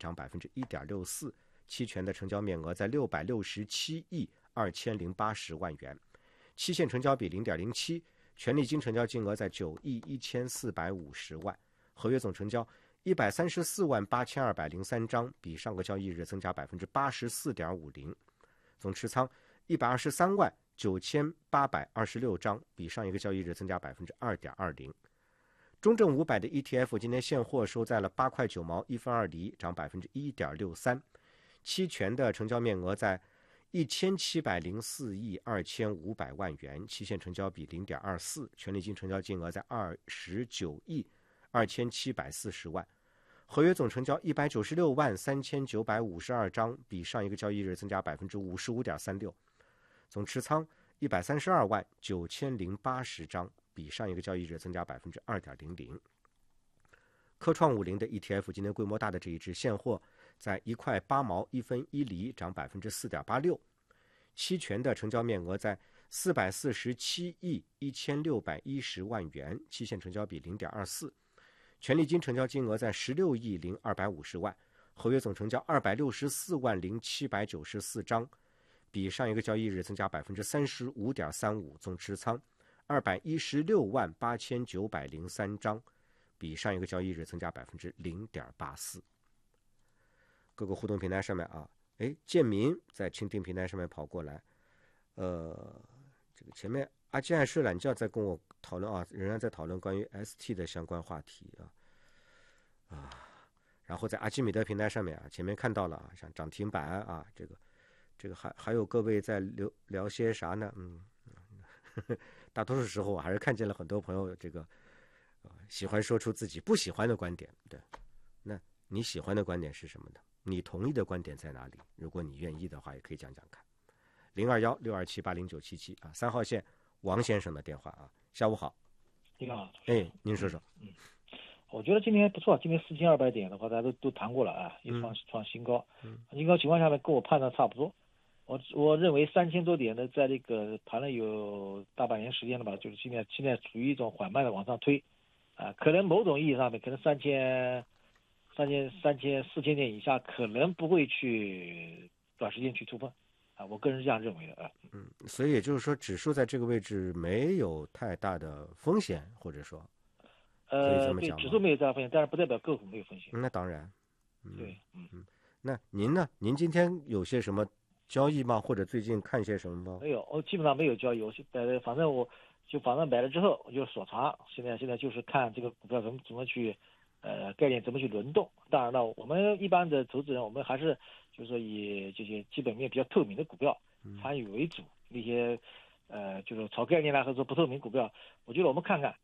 涨1.64%，期权的成交面额在667亿2080万元，期限成交比0.07，权利金成交金额在9亿1450万，合约总成交134万8203张，比上个交易日增加84.50%，总持仓123万9826张，比上一个交易日增加2.20%。中证500的 ETF 今天现货收在了8块9毛1分2厘，涨1.63%，期权的成交面额在1704亿2500万元，期限成交比0.24，权利金成交金额在29亿2740万，合约总成交196万3952张，比上一个交易日增加55.36%，总持仓132万9080张，比上一个交易日增加2.00%。科创50的 ETF 今天规模大的这一只现货在1块8毛1分1厘，涨4.86%，期权的成交面额在447亿1610万元，期限成交比0.24，权利金成交金额在16亿0250万，合约总成交264万0794张，比上一个交易日增加35.35%，总持仓216万8903张，比上一个交易日增加0.84%。各个互动平台上面啊，建民在蜻蜓平台上面跑过来，这个前面阿基爱睡懒觉在跟我讨论啊，仍然在讨论关于 ST 的相关话题啊，然后在阿基米德平台上面啊，前面看到了啊，像涨停板啊，这个还有各位在聊些啥呢？大多数时候我还是看见了很多朋友这个喜欢说出自己不喜欢的观点。对，那你喜欢的观点是什么呢？你同意的观点在哪里？如果你愿意的话，也可以讲讲看。021-627-80977啊，3号线王先生的电话啊。下午好。 你好。 您说说。 我觉得今天不错，今天4200点的话，大家都谈过了啊，一创新高。新高情况下面跟我判断差不多。我认为3000多点呢，在这个盘了有大半年时间了吧，就是现在处于一种缓慢的往上推，可能某种意义上面，可能4000、4000点以下，可能不会去短时间去突破，我个人是这样认为的。 所以也就是说，指数在这个位置没有太大的风险，或者说，可以这么讲吗？ 对，指数没有太大风险，但是不代表个股没有风险。 那当然。 对， 那您呢？您今天有些什么交易吗？或者最近看些什么吗？ 没有，我基本上没有交易，我反正买了之后我就锁仓。现在就是看这个股票怎么去，概念怎么去轮动。当然了，我们一般的投资人，我们还是就是说以这些基本面比较透明的股票参与为主。那些就是炒概念啦，或者说不透明股票，我觉得我们看看。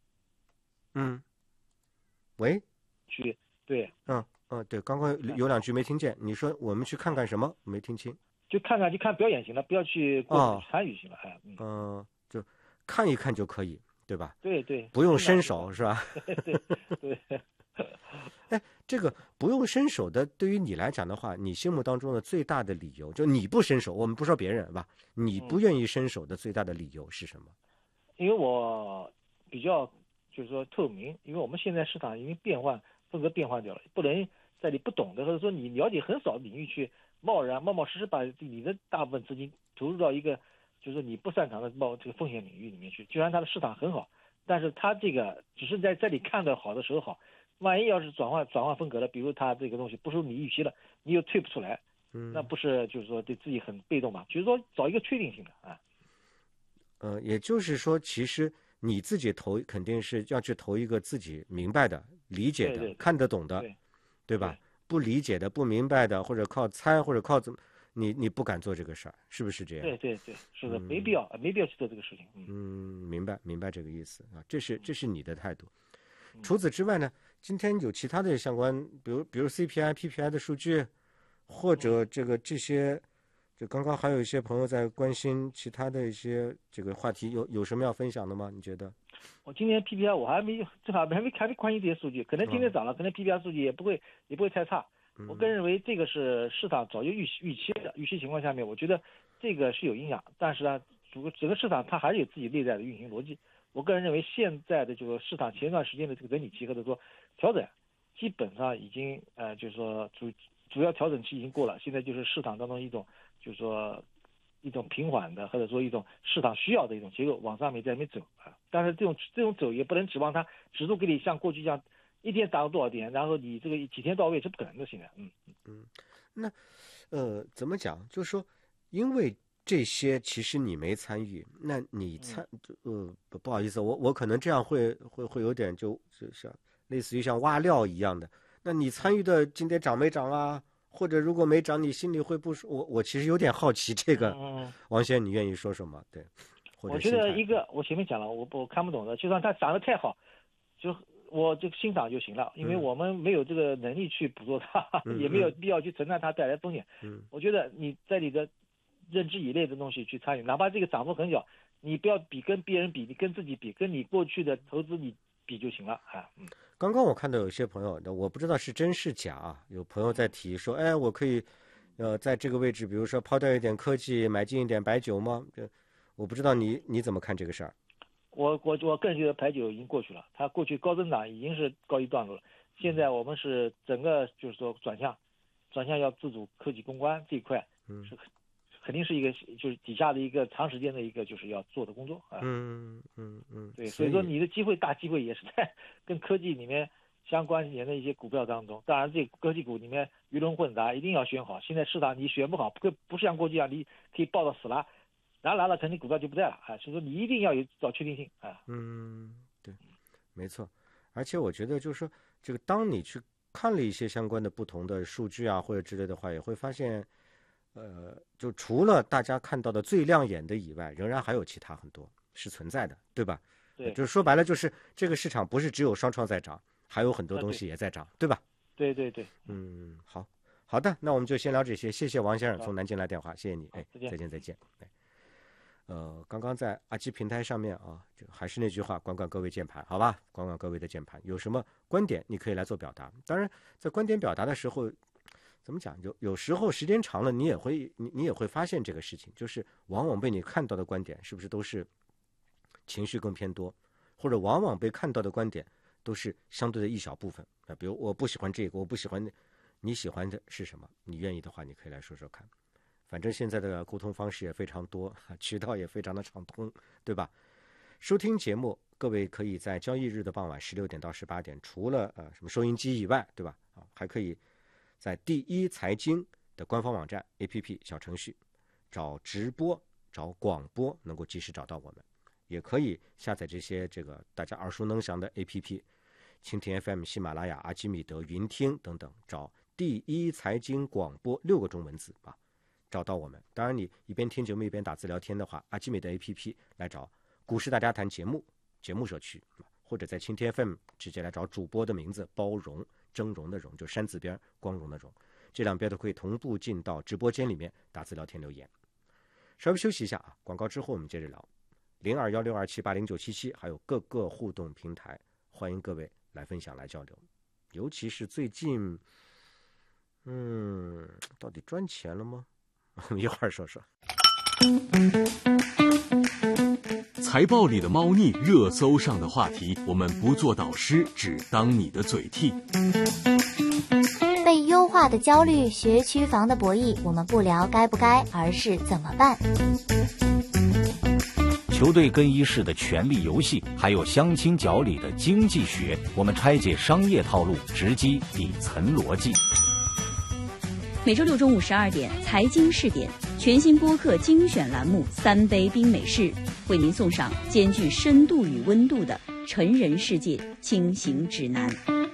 喂。 对。 对，刚刚有两句没听见，你说我们去看看什么？没听清。 就看表演型的，不要去过度参与型的。 就看一看就可以，对吧？ 对， 不用伸手是吧？ 对。 这个不用伸手的，对于你来讲的话，你心目当中的最大的理由，就你不伸手，我们不说别人吧，你不愿意伸手的最大的理由是什么？ 因为我比较就是说透明，因为我们现在市场已经风格变换掉了，不能在你不懂的或者说你了解很少的领域去冒失把你的大部分资金投入到一个就是说你不擅长的这个风险领域里面去。虽然它的市场很好，但是它这个只是在你看到好的时候好，万一要是转换风格了，比如它这个东西不是你预期了，你又退不出来，那不是就是说对自己很被动嘛？就是说找一个确定性的也就是说，其实你自己投肯定是要去投一个自己明白的、理解的、 对看得懂的，对吧？不理解的、不明白的，或者靠猜，或者靠怎么，你不敢做这个事儿，是不是这样？ 对，是的，没必要去做这个事情。 明白这个意思啊，这是你的态度。除此之外呢，今天有其他的相关，比如 CPI、PPI 的数据，或者这些，就刚刚还有一些朋友在关心其他的一些这个话题，有什么要分享的吗？你觉得？ 我今天 PPI 我还没关心这些数据，可能今天涨了，可能 PPI 数据也不会太差。我个人认为这个是市场早就预期的，预期情况下面，我觉得这个是有影响，但是呢，整个市场它还是有自己内在的运行逻辑。我个人认为现在的这个市场前段时间的这个整理期或者说调整， 基本上已经就是说主要调整期已经过了，现在就是市场当中一种就是说一种平缓的，或者说一种市场需要的一种结构往上面在那边走啊。但是这种走也不能指望它指数给你像过去一样一天涨多少点，然后你这个几天到位是不可能的。现在那怎么讲？就是说，因为这些其实你没参与，那你不好意思，我可能这样会有点就像类似于像挖料一样的。那你参与的今天涨没涨啊？或者如果没涨，你心里会不舒服？我其实有点好奇这个，王先生，你愿意说说吗？对， 我觉得一个我前面讲了，我看不懂的，就算它涨得太好，就我就欣赏就行了，因为我们没有这个能力去捕捉它，也没有必要去承担它带来风险。我觉得你在你的认知以内的东西去参与，哪怕这个涨幅很小，你不要跟别人比，你跟自己比，跟你过去的投资你比就行了啊。 刚刚我看到有些朋友，我不知道是真是假啊，有朋友在提说，哎，我可以，在这个位置，比如说抛掉一点科技，买进一点白酒吗？我不知道你怎么看这个事儿。 我个人觉得白酒已经过去了，它过去高增长已经是告一段落了。现在我们是整个就是说转向要自主科技攻关这一块，是肯定是一个就是底下的一个长时间的一个就是要做的工作啊。对，所以说你的大机会也是在跟科技里面相关联的一些股票当中。当然，这科技股里面鱼龙混杂，一定要选好。现在市场你选不好，不是像过去一样，你可以抱到死了。然后来了，肯定股票就不在了啊，所以说你一定要找确定性啊。 对，没错。而且我觉得就是说，这个当你去看了一些相关的不同的数据啊或者之类的话，也会发现，就除了大家看到的最亮眼的以外，仍然还有其他很多是存在的，对吧？ 对， 就是说白了，就是这个市场不是只有双创在涨，还有很多东西也在涨，对吧？ 对。 好的，那我们就先聊这些。谢谢王先生从南京来电话，谢谢你。哎，再见。刚刚在阿基平台上面啊，就还是那句话，管各位键盘，好吧？管各位的键盘，有什么观点你可以来做表达。当然，在观点表达的时候，怎么讲？有时候时间长了，你也会发现这个事情，就是往往被你看到的观点，是不是都是情绪更偏多，或者往往被看到的观点都是相对的一小部分。比如我不喜欢这个，我不喜欢，你喜欢的是什么？你愿意的话，你可以来说说看。反正现在的沟通方式也非常多，渠道也非常的畅通，对吧？收听节目，各位可以在交易日的傍晚16点到18点，除了什么收音机以外，对吧？还可以在第一财经的官方网站 APP 小程序找直播、找广播，能够及时找到我们。也可以下载这些大家耳熟能详的 APP， 蜻蜓 FM、喜马拉雅、阿基米德、云听等等，找第一财经广播6个中文字啊。找到我们。当然你一边听节目一边打字聊天的话，阿基米德 APP 来找股市大家谈节目社区，或者在蜻蜓 FM 直接来找主播的名字，包容峥嵘的嵘，就山字边光荣的荣，这两边都可以同步进到直播间里面打字聊天留言。稍微休息一下啊，广告之后我们接着聊。021627809777还有各个互动平台，欢迎各位来分享来交流。尤其是最近到底赚钱了吗？我们一会儿说说。 财报里的猫腻，热搜上的话题，我们不做导师，只当你的嘴替。 被优化的焦虑，学区房的博弈，我们不聊该不该，而是怎么办。 球队更衣室的权力游戏，还有相亲角里的经济学，我们拆解商业套路，直击底层逻辑。 每周六中午12点，财经试点全新播客精选栏目3杯冰美式，为您送上兼具深度与温度的成人世界轻行指南。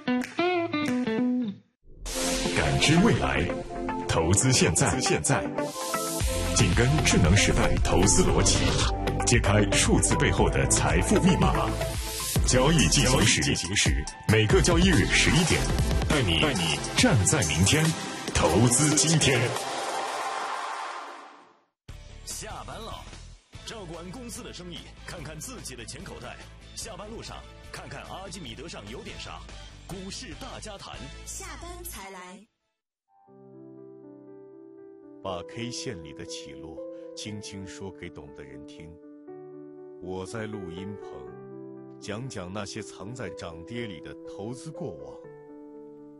感知未来，投资现在，紧跟智能时代投资逻辑，揭开数字背后的财富密码。交易进行时，每个交易日11点，带你站在明天，投资今天。 下班了，照顾完公司的生意，看看自己的钱口袋。下班路上，看看阿基米德上有点啥。股市大家谈， 下班才来。 把 K 线里的起落轻轻说给懂的人听。我在录音棚讲那些藏在涨跌里的投资过往。